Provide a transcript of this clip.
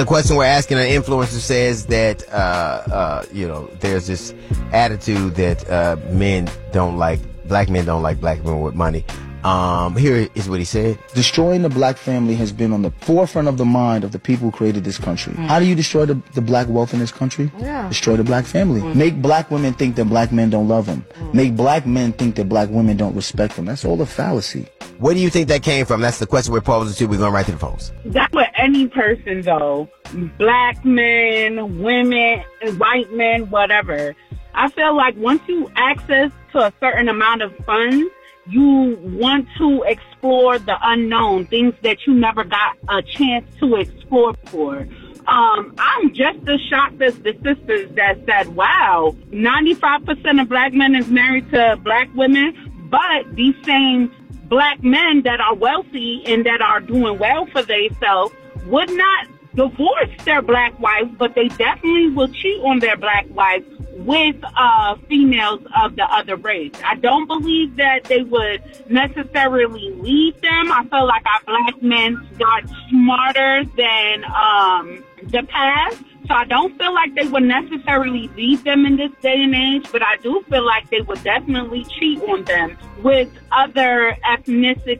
the question we're asking. An influencer says that there's this attitude that black men don't like black women with money. Here is what he said. Destroying the black family has been on the forefront of the mind of the people who created this country. How do you destroy the black wealth in this country? Destroy the black family. Make black women think that black men don't love them. Make black men think that black women don't respect them. That's all a fallacy. Where do you think that came from? That's the question we're posing to. We're going right to the phones. That's what any person, though. Black men, women, white men, whatever. I feel like once you access to a certain amount of funds, you want to explore the unknown, things that you never got a chance to explore before. I'm just as shocked as the sisters that said, wow, 95% of black men is married to black women, but these same black men that are wealthy and that are doing well for themselves would not divorce their black wives, but they definitely will cheat on their black wives with females of the other race. I don't believe that they would necessarily leave them. I feel like our black men got smarter than the past. So I don't feel like they would necessarily leave them in this day and age, but I do feel like they would definitely cheat on them with other ethnicities